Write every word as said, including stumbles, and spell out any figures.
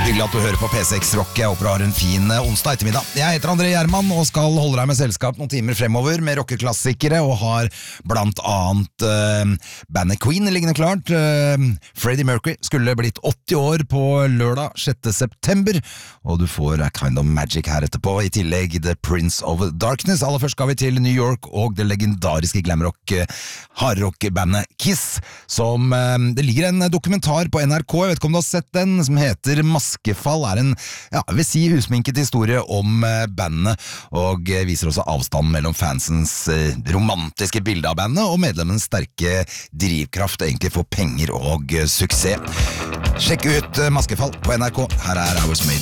Hyggelig at du hører på P seks Rock. Jeg håper du har en fin onsdag ettermiddag. Jeg heter André Gjerman og skal holde deg med selskap noen timer fremover med rockeklassikere, og har blant annet uh, bandet Queen liggende klart. Uh, Freddie Mercury skulle blitt åtti år på lørdag sjette september, og du får A Kind of Magic her etterpå, i tillegg The Prince of Darkness. Aller først skal vi til New York og det legendariske glamrock uh, hardrock-bandet Kiss, som uh, det ligger en dokumentar på N R K, jeg vet ikke om du har sett den, som heter Maskefall. Er en, ja, jeg vil si usminket historie om uh, bandet, og uh, viser også avstanden mellom fansens uh, romantiske bilde av bandet og medlemmenes sterke drivkraft egentlig for penger og uh, suksess. Sjekk ut uh, Maskefall på N R K. Her er Hours Made.